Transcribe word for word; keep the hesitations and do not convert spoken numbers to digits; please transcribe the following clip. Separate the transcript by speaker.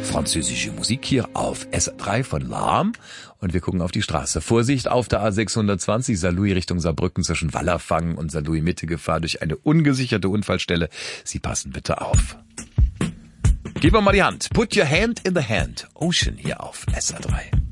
Speaker 1: Französische Musik hier auf S R drei von Lahm. Und wir gucken auf die Straße. Vorsicht auf der A sechshundertzwanzig, Saarlouis Richtung Saarbrücken zwischen Wallerfangen und Saarlouis Mitte, Gefahr durch eine ungesicherte Unfallstelle. Sie passen bitte auf. Gib mir mal die Hand. Put your hand in the hand. Ocean hier auf S R drei.